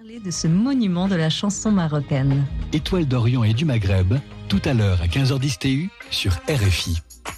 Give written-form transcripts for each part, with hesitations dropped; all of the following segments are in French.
De ce monument de la chanson marocaine. Étoile d'Orient et du Maghreb, tout à l'heure à 15h10 TU sur RFI.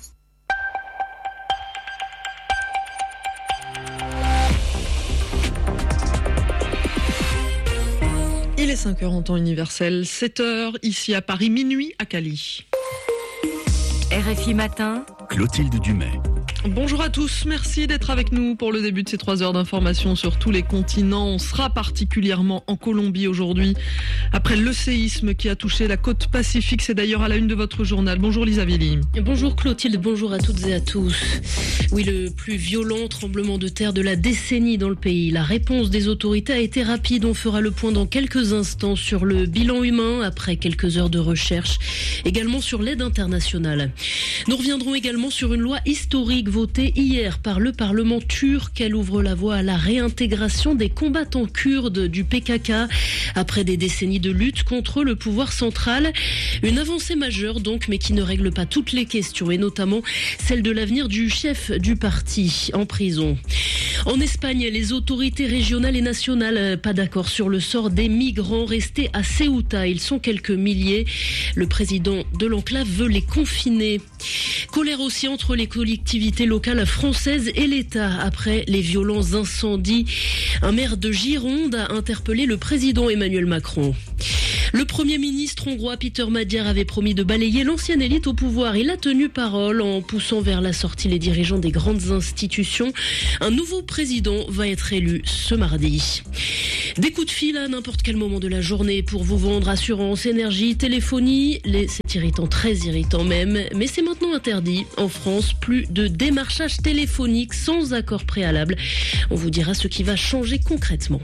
Il est 5h en temps universel, 7h ici à Paris, minuit à Cali. RFI Matin, Clotilde Dumais. Bonjour à tous, merci d'être avec nous pour le début de ces 3 heures d'information sur tous les continents. On sera particulièrement en Colombie aujourd'hui, après le séisme qui a touché la côte Pacifique. C'est d'ailleurs à la une de votre journal. Bonjour Lisa Villy. Bonjour Clotilde, bonjour à toutes et à tous. Oui, le plus violent tremblement de terre de la décennie dans le pays. La réponse des autorités a été rapide. On fera le point dans quelques instants sur le bilan humain après quelques heures de recherche. Également sur l'aide internationale. Nous reviendrons également sur une loi historique votée hier par le Parlement turc. Elle ouvre la voie à la réintégration des combattants kurdes du PKK après des décennies de lutte contre le pouvoir central. Une avancée majeure donc, mais qui ne règle pas toutes les questions et notamment celle de l'avenir du chef du parti en prison. En Espagne, les autorités régionales et nationales pas d'accord sur le sort des migrants restés à Ceuta. Ils sont quelques milliers. Le président de l'enclave veut les confiner. Colère aussi entre les collectivités locales françaises et l'État après les violents incendies. Un maire de Gironde a interpellé le président Emmanuel Macron. Le Premier ministre hongrois Peter Magyar avait promis de balayer l'ancienne élite au pouvoir. Il a tenu parole en poussant vers la sortie les dirigeants des grandes institutions. Un nouveau président va être élu ce mardi. Des coups de fil à n'importe quel moment de la journée pour vous vendre assurance, énergie, téléphonie. C'est irritant, très irritant même. Mais c'est maintenant interdit. En France, plus de démarchage téléphonique sans accord préalable. On vous dira ce qui va changer concrètement.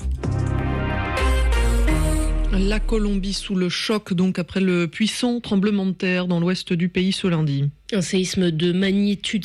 La Colombie sous le choc, donc après le puissant tremblement de terre dans l'ouest du pays ce lundi. Un séisme de magnitude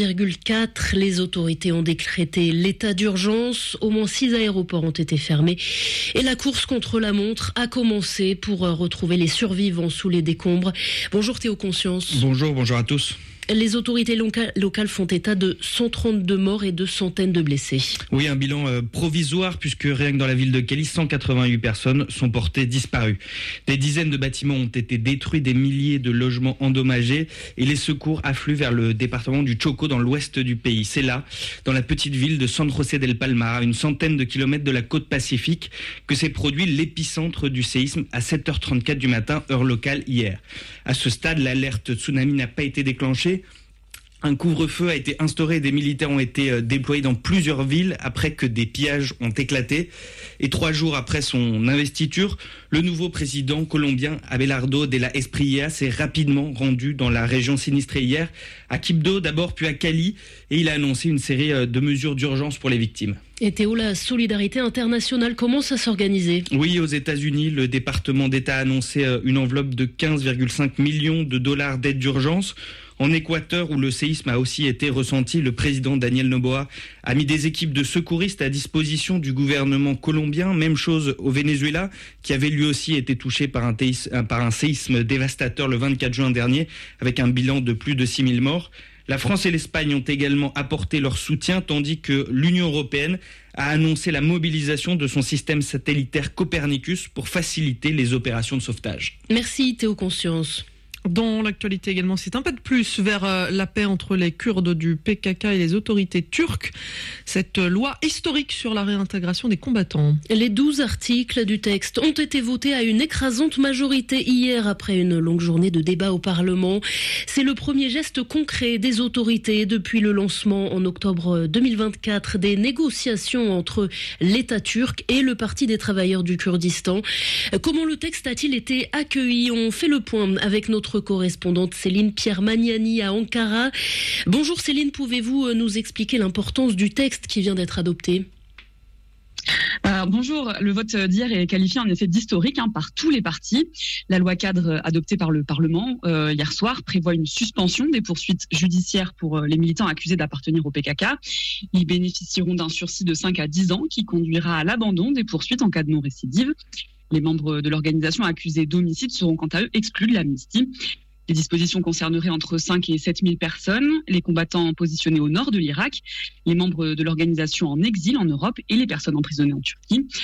7,4. Les autorités ont décrété l'état d'urgence. Au moins 6 aéroports ont été fermés. Et la course contre la montre a commencé pour retrouver les survivants sous les décombres. Bonjour Théo Conscience. Bonjour à tous. Les autorités locales font état de 132 morts et de centaines de blessés. Oui, un bilan provisoire puisque rien que dans la ville de Cali, 188 personnes sont portées disparues. Des dizaines de bâtiments ont été détruits, des milliers de logements endommagés et les secours affluent vers le département du Chocó dans l'ouest du pays. C'est là, dans la petite ville de San José del Palmar, à une centaine de kilomètres de la côte Pacifique, que s'est produit l'épicentre du séisme à 7h34 du matin, heure locale hier. À ce stade, l'alerte tsunami n'a pas été déclenchée. Un couvre-feu a été instauré et des militaires ont été déployés dans plusieurs villes après que des pillages ont éclaté. Et 3 jours après son investiture, le nouveau président colombien Abelardo de la Espriella s'est rapidement rendu dans la région sinistrée hier, à Quibdó d'abord puis à Cali, et il a annoncé une série de mesures d'urgence pour les victimes. Et Théo, la solidarité internationale commence à s'organiser. Oui, aux États-Unis, le département d'État a annoncé une enveloppe de 15,5 millions de dollars d'aide d'urgence. En Équateur, où le séisme a aussi été ressenti, le président Daniel Noboa a mis des équipes de secouristes à disposition du gouvernement colombien. Même chose au Venezuela, qui avait lui aussi été touché par un séisme dévastateur le 24 juin dernier, avec un bilan de plus de 6000 morts. La France et l'Espagne ont également apporté leur soutien, tandis que l'Union européenne a annoncé la mobilisation de son système satellitaire Copernicus pour faciliter les opérations de sauvetage. Merci Théo Conscience. Dans l'actualité également, c'est un pas de plus vers la paix entre les Kurdes du PKK et les autorités turques. Cette loi historique sur la réintégration des combattants. Les 12 articles du texte ont été votés à une écrasante majorité hier après une longue journée de débat au Parlement. C'est le premier geste concret des autorités depuis le lancement en octobre 2024 des négociations entre l'État turc et le Parti des travailleurs du Kurdistan. Comment le texte a-t-il été accueilli ? On fait le point avec notre correspondante Céline Pierre-Magnani à Ankara. Bonjour Céline, pouvez-vous nous expliquer l'importance du texte qui vient d'être adopté ? Bonjour, le vote d'hier est qualifié en effet d'historique par tous les partis. La loi cadre adoptée par le Parlement hier soir prévoit une suspension des poursuites judiciaires pour les militants accusés d'appartenir au PKK. Ils bénéficieront d'un sursis de 5 à 10 ans qui conduira à l'abandon des poursuites en cas de non-récidive. Les membres de l'organisation accusés d'homicide seront quant à eux exclus de l'amnistie. Les dispositions concerneraient entre 5 et 7 000 personnes, les combattants positionnés au nord de l'Irak, les membres de l'organisation en exil en Europe et les personnes emprisonnées en Turquie.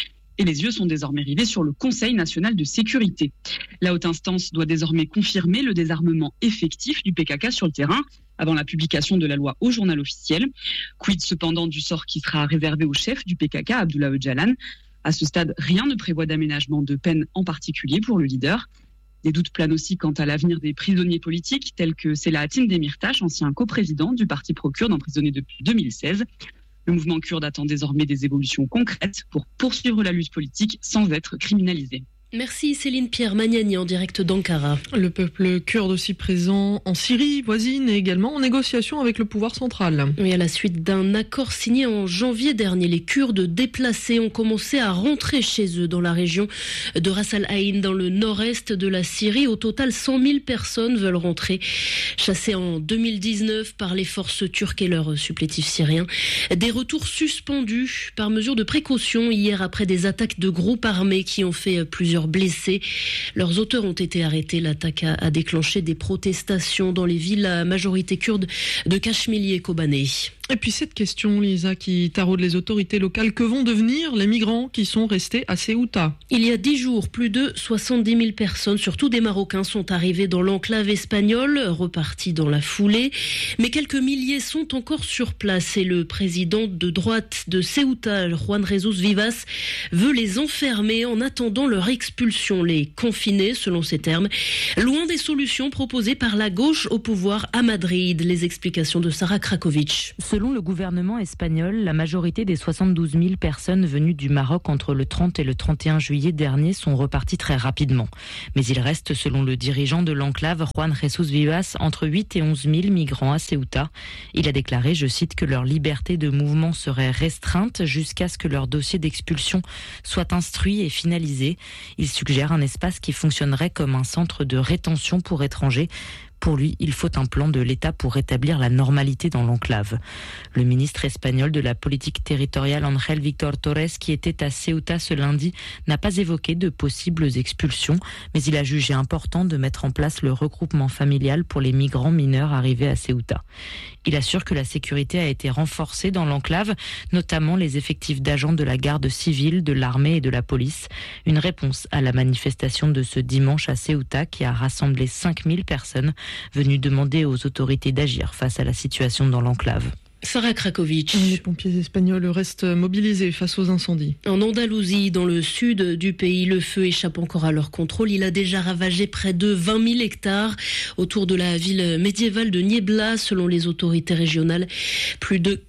Et les yeux sont désormais rivés sur le Conseil national de sécurité. La haute instance doit désormais confirmer le désarmement effectif du PKK sur le terrain avant la publication de la loi au journal officiel. Quid cependant du sort qui sera réservé au chef du PKK, Abdullah Öcalan. À ce stade, rien ne prévoit d'aménagement de peine en particulier pour le leader. Des doutes planent aussi quant à l'avenir des prisonniers politiques, tels que Selahattin Demirtas, ancien coprésident du parti pro-kurde, emprisonné depuis 2016. Le mouvement kurde attend désormais des évolutions concrètes pour poursuivre la lutte politique sans être criminalisé. Merci Céline Pierre Magnani en direct d'Ankara. Le peuple kurde aussi présent en Syrie voisine et également en négociation avec le pouvoir central. Et à la suite d'un accord signé en janvier dernier, les Kurdes déplacés ont commencé à rentrer chez eux dans la région de Ras Al-Ain, dans le nord-est de la Syrie. Au total, 100 000 personnes veulent rentrer, chassées en 2019 par les forces turques et leurs supplétifs syriens. Des retours suspendus par mesure de précaution hier après des attaques de groupes armés qui ont fait plusieurs blessés. Leurs auteurs ont été arrêtés. L'attaque a déclenché des protestations dans les villes à majorité kurde de Kashmili et Kobané. Et puis cette question, Lisa, qui taraude les autorités locales, que vont devenir les migrants qui sont restés à Ceuta ? Il y a 10 jours, plus de 70 000 personnes, surtout des Marocains, sont arrivés dans l'enclave espagnole, repartis dans la foulée. Mais quelques milliers sont encore sur place et le président de droite de Ceuta, Juan Jesus Vivas, veut les enfermer en attendant leur expulsion, les confiner, selon ses termes, loin des solutions proposées par la gauche au pouvoir à Madrid. Les explications de Sarah Krakovic. Selon le gouvernement espagnol, la majorité des 72 000 personnes venues du Maroc entre le 30 et le 31 juillet dernier sont reparties très rapidement. Mais il reste, selon le dirigeant de l'enclave, Juan Jesus Vivas, entre 8 et 11 000 migrants à Ceuta. Il a déclaré, je cite, que leur liberté de mouvement serait restreinte jusqu'à ce que leur dossier d'expulsion soit instruit et finalisé. Il suggère un espace qui fonctionnerait comme un centre de rétention pour étrangers. Pour lui, il faut un plan de l'État pour rétablir la normalité dans l'enclave. Le ministre espagnol de la politique territoriale, Ángel Víctor Torres, qui était à Ceuta ce lundi, n'a pas évoqué de possibles expulsions, mais il a jugé important de mettre en place le regroupement familial pour les migrants mineurs arrivés à Ceuta. Il assure que la sécurité a été renforcée dans l'enclave, notamment les effectifs d'agents de la garde civile, de l'armée et de la police. Une réponse à la manifestation de ce dimanche à Ceuta qui a rassemblé 5000 personnes venues demander aux autorités d'agir face à la situation dans l'enclave. Sarah Krakovic. Les pompiers espagnols restent mobilisés face aux incendies. En Andalousie, dans le sud du pays, le feu échappe encore à leur contrôle. Il a déjà ravagé près de 20 000 hectares autour de la ville médiévale de Niebla. Selon les autorités régionales, plus de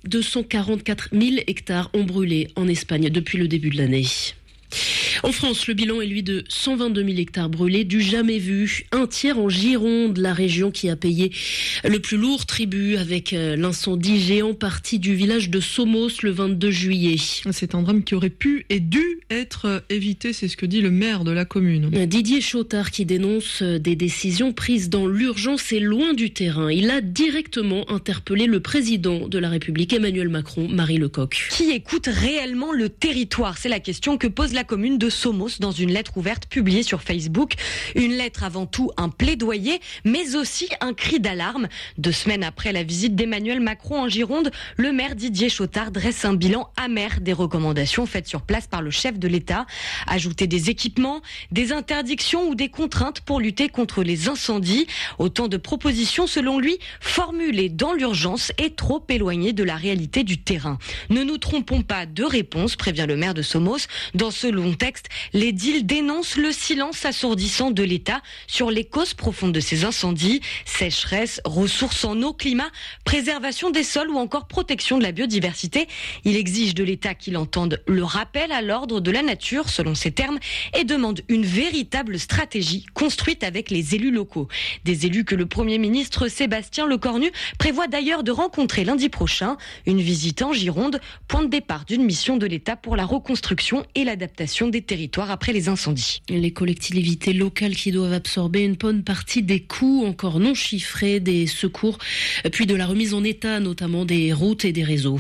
244 000 hectares ont brûlé en Espagne depuis le début de l'année. En France, le bilan est lui de 122 000 hectares brûlés, du jamais vu. Un tiers en Gironde, la région qui a payé le plus lourd tribut avec l'incendie géant parti du village de Somos le 22 juillet. C'est un drame qui aurait pu et dû être évité, c'est ce que dit le maire de la commune. Didier Chotard qui dénonce des décisions prises dans l'urgence et loin du terrain. Il a directement interpellé le président de la République, Emmanuel Macron, Marie Lecoq. Qui écoute réellement le territoire ? C'est la question que pose la commune de Somos dans une lettre ouverte publiée sur Facebook. Une lettre avant tout un plaidoyer, mais aussi un cri d'alarme. 2 semaines après la visite d'Emmanuel Macron en Gironde, le maire Didier Chotard dresse un bilan amer des recommandations faites sur place par le chef de l'État. Ajouter des équipements, des interdictions ou des contraintes pour lutter contre les incendies. Autant de propositions, selon lui, formulées dans l'urgence et trop éloignées de la réalité du terrain. Ne nous trompons pas de réponse, prévient le maire de Somos. Dans ce long texte, l'édile dénonce le silence assourdissant de l'État sur les causes profondes de ces incendies, sécheresse, ressources en eau, climat, préservation des sols ou encore protection de la biodiversité. Il exige de l'État qu'il entende le rappel à l'ordre de la nature, selon ses termes, et demande une véritable stratégie construite avec les élus locaux. Des élus que le Premier ministre Sébastien Lecornu prévoit d'ailleurs de rencontrer lundi prochain. Une visite en Gironde, point de départ d'une mission de l'État pour la reconstruction et l'adaptation des territoires après les incendies. Les collectivités locales qui doivent absorber une bonne partie des coûts encore non chiffrés des secours, puis de la remise en état notamment des routes et des réseaux.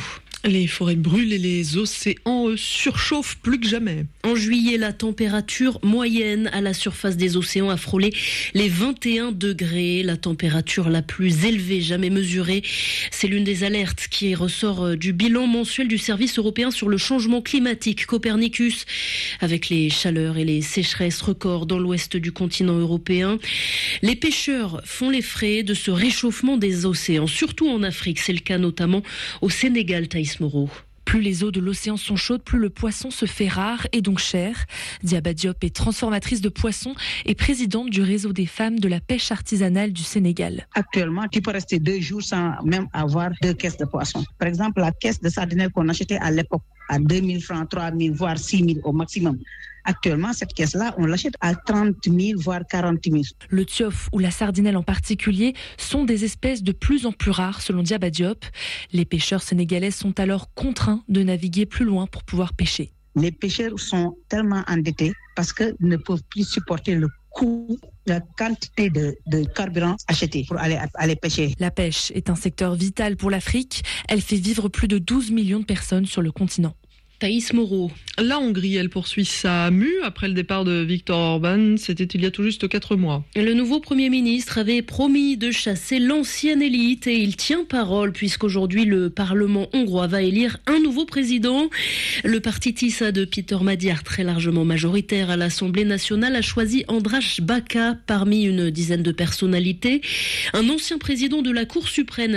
Les forêts brûlent et les océans surchauffent plus que jamais. En juillet, la température moyenne à la surface des océans a frôlé les 21 degrés, la température la plus élevée jamais mesurée. C'est l'une des alertes qui ressort du bilan mensuel du service européen sur le changement climatique Copernicus, avec les chaleurs et les sécheresses records dans l'ouest du continent européen. Les pêcheurs font les frais de ce réchauffement des océans, surtout en Afrique. C'est le cas notamment au Sénégal, Thaïs Moreau. Plus les eaux de l'océan sont chaudes, plus le poisson se fait rare et donc cher. Diaba Diop est transformatrice de poissons et présidente du réseau des femmes de la pêche artisanale du Sénégal. Actuellement, tu peux rester 2 jours sans même avoir 2 caisses de poissons. Par exemple, la caisse de sardinelle qu'on achetait à l'époque à 2 000 francs, 3 000, voire 6 000 au maximum. Actuellement, cette caisse-là, on l'achète à 30 000, voire 40 000. Le thiof ou la sardinelle en particulier sont des espèces de plus en plus rares selon Diaba Diop. Les pêcheurs sénégalais sont alors contraints de naviguer plus loin pour pouvoir pêcher. Les pêcheurs sont tellement endettés parce qu'ils ne peuvent plus supporter le coût, la quantité de carburant acheté pour aller pêcher. La pêche est un secteur vital pour l'Afrique. Elle fait vivre plus de 12 millions de personnes sur le continent. Thaïs Moreau. La Hongrie, elle poursuit sa mue après le départ de Viktor Orban. C'était il y a tout juste 4 mois. Le nouveau Premier ministre avait promis de chasser l'ancienne élite et il tient parole puisqu'aujourd'hui le Parlement hongrois va élire un nouveau président. Le parti TISA de Péter Magyar, très largement majoritaire à l'Assemblée nationale, a choisi András Baka parmi une dizaine de personnalités. Un ancien président de la Cour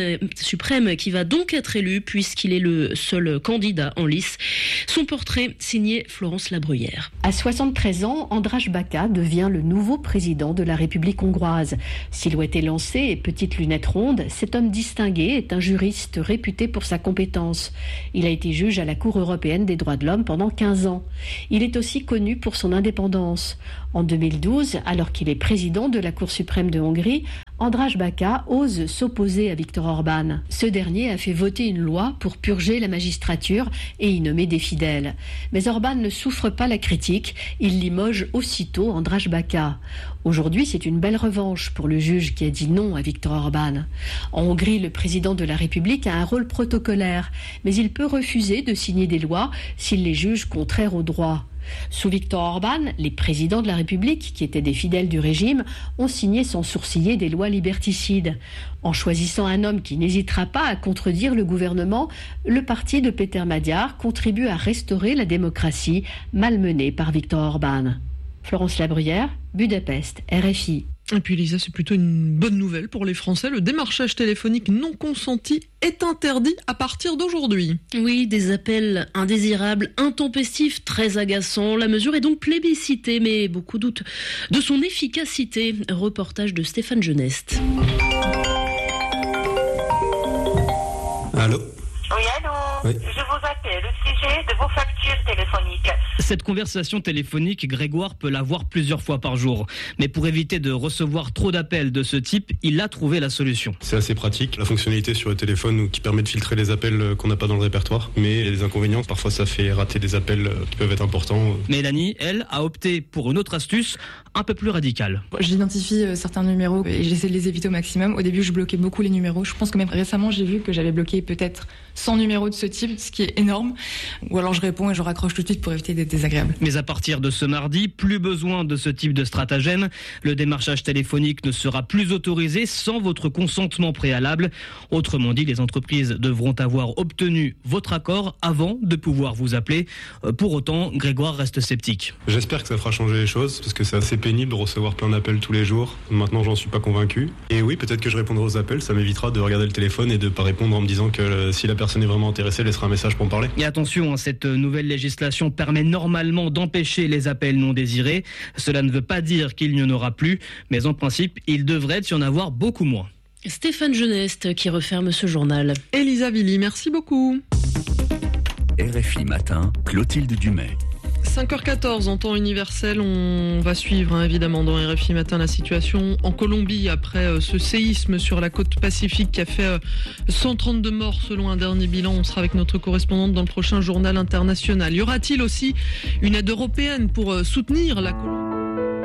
suprême qui va donc être élu puisqu'il est le seul candidat en lice. Son portrait signé Florence Labruyère. À 73 ans, András Baka devient le nouveau président de la République hongroise. Silhouette élancée et petites lunettes rondes, cet homme distingué est un juriste réputé pour sa compétence. Il a été juge à la Cour européenne des droits de l'homme pendant 15 ans. Il est aussi connu pour son indépendance. En 2012, alors qu'il est président de la Cour suprême de Hongrie, András Baka ose s'opposer à Viktor Orban. Ce dernier a fait voter une loi pour purger la magistrature et y nommer des fidèles. Mais Orban ne souffre pas la critique, il limoge aussitôt András Baka. Aujourd'hui, c'est une belle revanche pour le juge qui a dit non à Viktor Orban. En Hongrie, le président de la République a un rôle protocolaire, mais il peut refuser de signer des lois s'il les juge contraires au droit. Sous Viktor Orban, les présidents de la République, qui étaient des fidèles du régime, ont signé sans sourciller des lois liberticides. En choisissant un homme qui n'hésitera pas à contredire le gouvernement, le parti de Péter Magyar contribue à restaurer la démocratie malmenée par Viktor Orban. Florence Labruyère, Budapest, RFI. Et puis Lisa, c'est plutôt une bonne nouvelle pour les Français. Le démarchage téléphonique non consenti est interdit à partir d'aujourd'hui. Oui, des appels indésirables, intempestifs, très agaçants. La mesure est donc plébiscitée, mais beaucoup doutent de son efficacité. Reportage de Stéphane Genest. Allô ? Oui, allô. Oui. Je vous appelle au sujet de vos factures téléphoniques. Cette conversation téléphonique, Grégoire peut l'avoir plusieurs fois par jour. Mais pour éviter de recevoir trop d'appels de ce type, il a trouvé la solution. C'est assez pratique, la fonctionnalité sur le téléphone qui permet de filtrer les appels qu'on n'a pas dans le répertoire. Mais il y a des inconvénients, parfois ça fait rater des appels qui peuvent être importants. Mélanie, elle, a opté pour une autre astuce un peu plus radicale. J'identifie certains numéros et j'essaie de les éviter au maximum. Au début, je bloquais beaucoup les numéros. Je pense que même récemment, j'ai vu que j'avais bloqué peut-être 100 numéros de ce type, ce qui est énorme. Ou alors je réponds et je raccroche tout de suite pour éviter d'être désagréable. Mais à partir de ce mardi, plus besoin de ce type de stratagème. Le démarchage téléphonique ne sera plus autorisé sans votre consentement préalable. Autrement dit, les entreprises devront avoir obtenu votre accord avant de pouvoir vous appeler. Pour autant, Grégoire reste sceptique. J'espère que ça fera changer les choses, parce que c'est assez pénible de recevoir plein d'appels tous les jours. Maintenant, j'en suis pas convaincu. Et oui, peut-être que je répondrai aux appels, ça m'évitera de regarder le téléphone et de pas répondre en me disant que si la personne est vraiment intéressée, elle laissera un message pour me parler. Et attention, cette nouvelle législation permet normalement d'empêcher les appels non désirés. Cela ne veut pas dire qu'il n'y en aura plus, mais en principe, il devrait y en avoir beaucoup moins. Stéphane Genest qui referme ce journal. Elisa Villy, merci beaucoup. RFI Matin, Clotilde Dumais. 5h14 en temps universel, on va suivre évidemment dans RFI Matin la situation en Colombie après ce séisme sur la côte pacifique qui a fait 132 morts selon un dernier bilan. On sera avec notre correspondante dans le prochain journal international. Y aura-t-il aussi une aide européenne pour soutenir la Colombie ?